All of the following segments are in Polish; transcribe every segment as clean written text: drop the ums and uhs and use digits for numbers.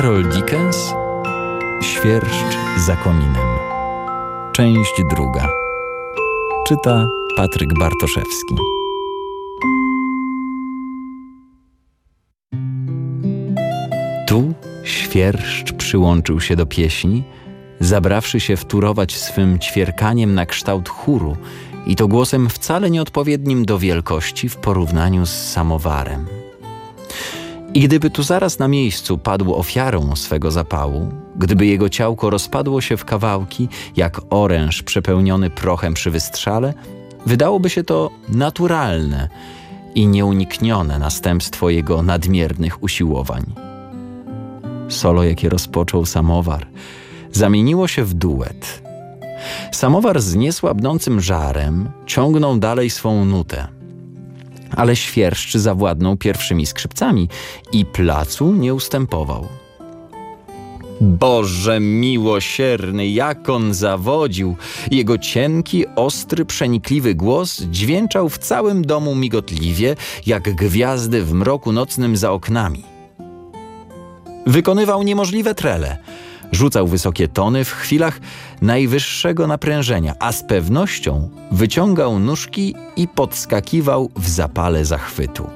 Charles Dickens, Świerszcz za kominem. Część druga. Czyta Patryk Bartoszewski. Tu świerszcz przyłączył się do pieśni, zabrawszy się wtórować swym ćwierkaniem na kształt chóru i to głosem wcale nieodpowiednim do wielkości w porównaniu z samowarem. I gdyby tu zaraz na miejscu padł ofiarą swego zapału, gdyby jego ciałko rozpadło się w kawałki, jak oręż przepełniony prochem przy wystrzale, wydałoby się to naturalne i nieuniknione następstwo jego nadmiernych usiłowań. Solo, jakie rozpoczął samowar, zamieniło się w duet. Samowar z niesłabnącym żarem ciągnął dalej swą nutę, ale świerszcz zawładnął pierwszymi skrzypcami i placu nie ustępował. Boże miłosierny, jak on zawodził! Jego cienki, ostry, przenikliwy głos dźwięczał w całym domu migotliwie, jak gwiazdy w mroku nocnym za oknami. Wykonywał niemożliwe trele, rzucał wysokie tony w chwilach najwyższego naprężenia, a z pewnością wyciągał nóżki i podskakiwał w zapale zachwytu.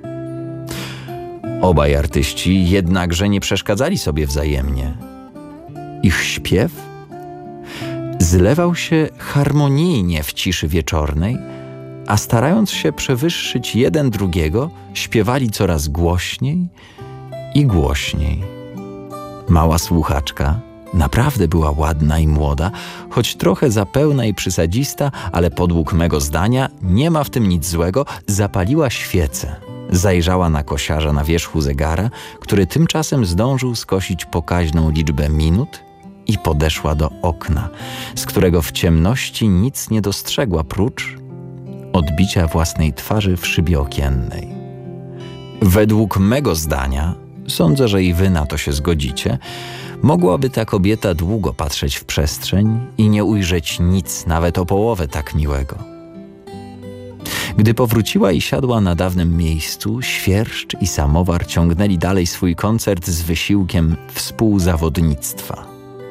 Obaj artyści jednakże nie przeszkadzali sobie wzajemnie. Ich śpiew zlewał się harmonijnie w ciszy wieczornej, a starając się przewyższyć jeden drugiego, śpiewali coraz głośniej i głośniej. Mała słuchaczka naprawdę była ładna i młoda, choć trochę zapełna i przysadzista, ale podług mego zdania nie ma w tym nic złego, zapaliła świecę. Zajrzała na kosiarza na wierzchu zegara, który tymczasem zdążył skosić pokaźną liczbę minut i podeszła do okna, z którego w ciemności nic nie dostrzegła prócz odbicia własnej twarzy w szybie okiennej. Według mego zdania, sądzę, że i wy na to się zgodzicie, mogłaby ta kobieta długo patrzeć w przestrzeń i nie ujrzeć nic, nawet o połowę tak miłego. Gdy powróciła i siadła na dawnym miejscu, świerszcz i samowar ciągnęli dalej swój koncert z wysiłkiem współzawodnictwa.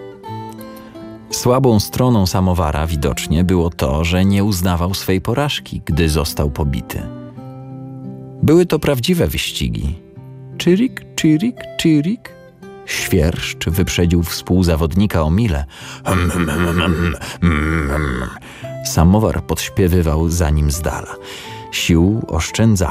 Słabą stroną samowara widocznie było to, że nie uznawał swej porażki, gdy został pobity. Były to prawdziwe wyścigi. Czyrik, czyrik, czyrik. Świerszcz wyprzedził współzawodnika o milę. Samowar podśpiewywał za nim z dala. Sił oszczędzając.